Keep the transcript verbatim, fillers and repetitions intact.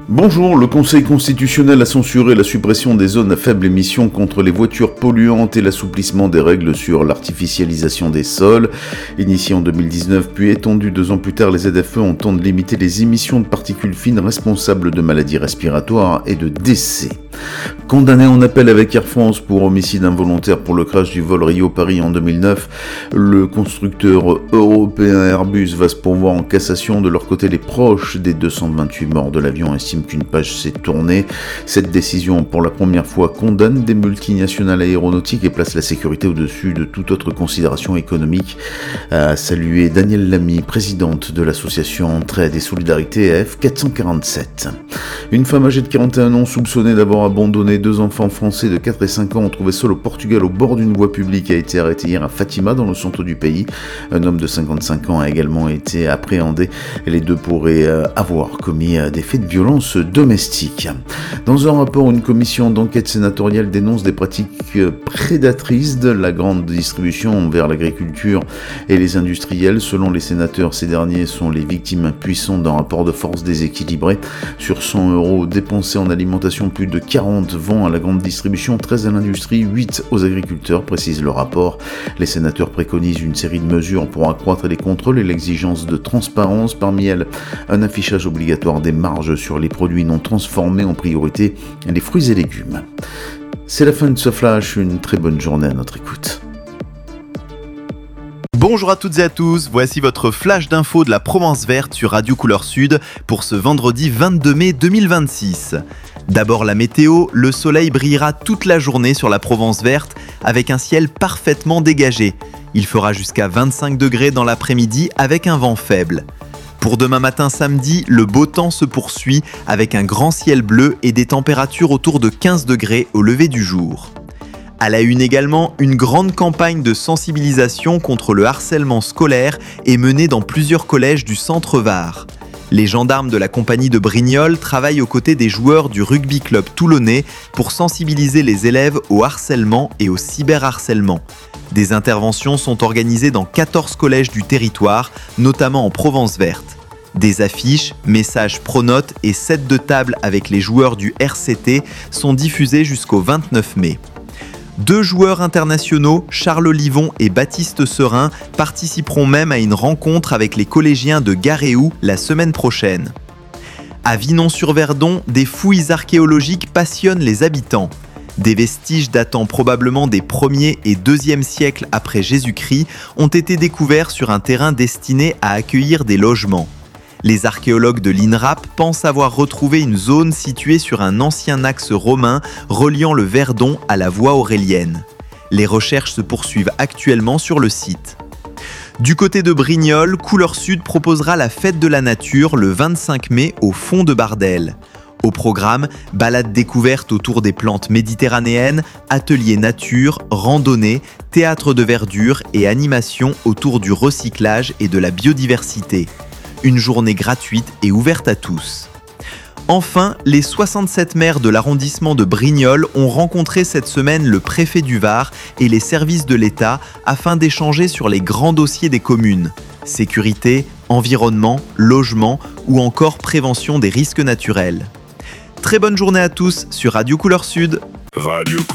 Bonjour, le Conseil constitutionnel a censuré la suppression des zones à faible émission contre les voitures polluantes et l'assouplissement des règles sur l'artificialisation des sols. Initié en deux mille dix-neuf puis étendu deux ans plus tard, les Z F E entendent limiter les émissions de particules fines responsables de maladies respiratoires et de décès. Condamné en appel avec Air France pour homicide involontaire pour le crash du vol Rio-Paris en deux mille neuf, le constructeur européen Airbus va se pourvoir en cassation. De leur côté, les proches des deux cent vingt-huit morts de l'avion estiment qu'une page s'est tournée. Cette décision, pour la première fois, condamne des multinationales aéronautiques et place la sécurité au-dessus de toute autre considération économique, a salué Danielle Lamy, présidente de l'association Entraide et Solidarité F quatre cent quarante-sept. Une femme âgée de quarante et un ans soupçonnée d'avoir abandonné deux enfants français de quatre et cinq ans retrouvés seuls au Portugal au bord d'une voie publique a été arrêtée hier à Fatima, dans le centre du pays. Un homme de cinquante-cinq ans a également été appréhendé. Les deux pourraient avoir commis des faits de violence domestique. Dans un rapport, une commission d'enquête sénatoriale dénonce des pratiques prédatrices de la grande distribution envers l'agriculture et les industriels. Selon les sénateurs, ces derniers sont les victimes impuissantes d'un rapport de force déséquilibré. Sur cent euros dépensés en alimentation, plus de quarante vont à la grande distribution, treize à l'industrie, huit aux agriculteurs, précise le rapport. Les sénateurs préconisent une série de mesures pour accroître les contrôles et l'exigence de transparence. Parmi elles, un affichage obligatoire des marges sur les produits non transformés, en priorité les fruits et légumes. C'est la fin de ce flash, une très bonne journée à notre écoute. Bonjour à toutes et à tous, voici votre flash d'infos de la Provence Verte sur Radio Couleur Sud pour ce vendredi vingt-deux mai deux mille vingt-six. D'abord la météo, le soleil brillera toute la journée sur la Provence Verte avec un ciel parfaitement dégagé. Il fera jusqu'à vingt-cinq degrés dans l'après-midi avec un vent faible. Pour demain matin samedi, le beau temps se poursuit avec un grand ciel bleu et des températures autour de quinze degrés au lever du jour. À la une également, une grande campagne de sensibilisation contre le harcèlement scolaire est menée dans plusieurs collèges du centre Var. Les gendarmes de la compagnie de Brignoles travaillent aux côtés des joueurs du rugby club toulonnais pour sensibiliser les élèves au harcèlement et au cyberharcèlement. Des interventions sont organisées dans quatorze collèges du territoire, notamment en Provence Verte. Des affiches, messages pronotes et sets de table avec les joueurs du R C T sont diffusés jusqu'au vingt-neuf mai. Deux joueurs internationaux, Charles Olivon et Baptiste Serin, participeront même à une rencontre avec les collégiens de Garéou la semaine prochaine. À Vinon-sur-Verdon, des fouilles archéologiques passionnent les habitants. Des vestiges datant probablement des premiers et deuxième siècles après Jésus-Christ ont été découverts sur un terrain destiné à accueillir des logements. Les archéologues de l'I N R A P pensent avoir retrouvé une zone située sur un ancien axe romain reliant le Verdon à la voie aurélienne. Les recherches se poursuivent actuellement sur le site. Du côté de Brignoles, Couleur Sud proposera la fête de la nature le vingt-cinq mai au fond de Bardel. Au programme, balades découvertes autour des plantes méditerranéennes, ateliers nature, randonnées, théâtre de verdure et animation autour du recyclage et de la biodiversité. Une journée gratuite et ouverte à tous. Enfin, les soixante-sept maires de l'arrondissement de Brignoles ont rencontré cette semaine le préfet du Var et les services de l'État afin d'échanger sur les grands dossiers des communes. Sécurité, environnement, logement ou encore prévention des risques naturels. Très bonne journée à tous sur Radio Couleur Sud. Radio